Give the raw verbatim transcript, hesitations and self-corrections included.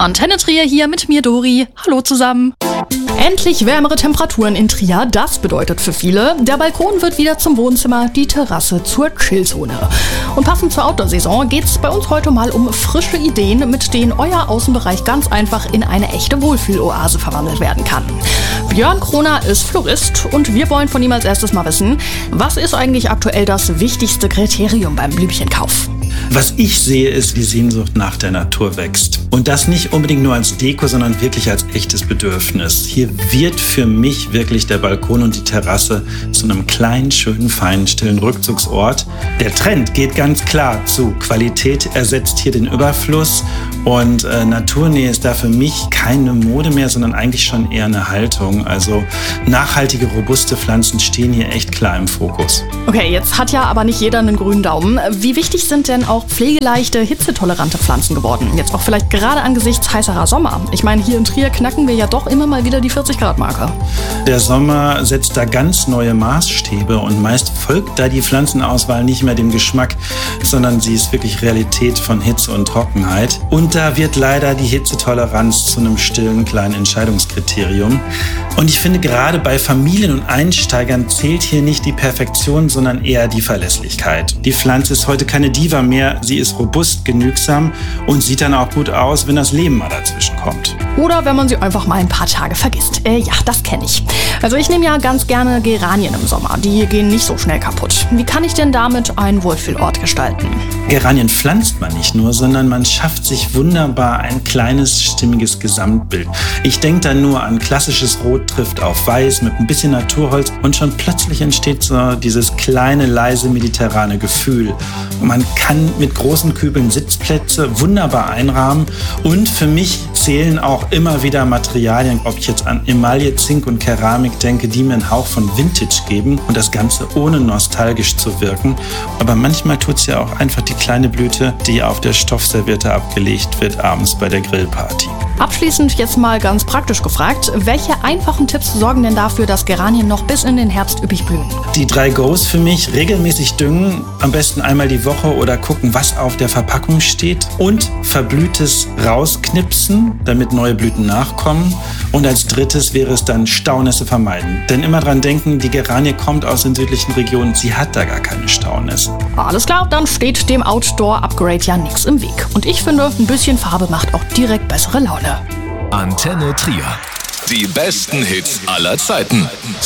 Antenne Trier hier mit mir, Dori. Hallo zusammen. Endlich wärmere Temperaturen in Trier, das bedeutet für viele, der Balkon wird wieder zum Wohnzimmer, die Terrasse zur Chillzone. Und passend zur Outdoor-Saison geht's bei uns heute mal um frische Ideen, mit denen euer Außenbereich ganz einfach in eine echte Wohlfühloase verwandelt werden kann. Björn Kroner ist Florist und wir wollen von ihm als erstes mal wissen, was ist eigentlich aktuell das wichtigste Kriterium beim Blümchenkauf? Was ich sehe, ist, wie Sehnsucht nach der Natur wächst. Und das nicht unbedingt nur als Deko, sondern wirklich als echtes Bedürfnis. Hier wird für mich wirklich der Balkon und die Terrasse zu einem kleinen, schönen, feinen, stillen Rückzugsort. Der Trend geht ganz klar zu Qualität ersetzt hier den Überfluss. Und äh, Naturnähe ist da für mich keine Mode mehr, sondern eigentlich schon eher eine Haltung. Also nachhaltige, robuste Pflanzen stehen hier echt klar im Fokus. Okay, jetzt hat ja aber nicht jeder einen grünen Daumen. Wie wichtig sind denn auch pflegeleichte, hitzetolerante Pflanzen geworden? Jetzt auch vielleicht gerade angesichts heißerer Sommer. Ich meine, hier in Trier knacken wir ja doch immer mal wieder die vierzig Grad Marke. Der Sommer setzt da ganz neue Maßstäbe und meist folgt da die Pflanzenauswahl nicht mehr dem Geschmack, sondern sie ist wirklich Realität von Hitze und Trockenheit. Und da wird leider die Hitzetoleranz zu einem stillen kleinen Entscheidungskriterium. Und ich finde, gerade bei Familien und Einsteigern zählt hier nicht die Perfektion, sondern eher die Verlässlichkeit. Die Pflanze ist heute keine Diva mehr, sie ist robust, genügsam und sieht dann auch gut aus, wenn das Leben mal dazwischen kommt. Oder wenn man sie einfach mal ein paar Tage vergisst. Äh, ja, das kenne ich. Also ich nehme ja ganz gerne Geranien im Sommer. Die gehen nicht so schnell kaputt. Wie kann ich denn damit einen Wohlfühlort gestalten? Geranien pflanzt man nicht nur, sondern man schafft sich wunderbar ein kleines, stimmiges Gesamtbild. Ich denke da nur an klassisches Rot trifft auf Weiß mit ein bisschen Naturholz und schon plötzlich entsteht so dieses kleine, leise, mediterrane Gefühl. Und man kann mit großen Kübeln Sitzplätze wunderbar einrahmen und für mich zählen auch immer wieder Materialien, ob ich jetzt an Emaille, Zink und Keramik denke, die mir einen Hauch von Vintage geben und das Ganze ohne nostalgisch zu wirken. Aber manchmal tut es ja auch einfach die kleine Blüte, die auf der Stoffserviette abgelegt wird, abends bei der Grillparty. Abschließend jetzt mal ganz praktisch gefragt, welche einfachen Tipps sorgen denn dafür, dass Geranien noch bis in den Herbst üppig blühen? Die drei Go's für mich: regelmäßig düngen, am besten einmal die Woche oder gucken, was auf der Verpackung steht und Verblühtes rausknipsen, damit neue Blüten nachkommen. Und als drittes wäre es dann Staunässe vermeiden. Denn immer dran denken, die Geranie kommt aus den südlichen Regionen, sie hat da gar keine Staunässe. Alles klar, dann steht dem Outdoor-Upgrade ja nichts im Weg. Und ich finde, ein bisschen Farbe macht auch direkt bessere Laune. Antenne Trier. Die besten Hits aller Zeiten.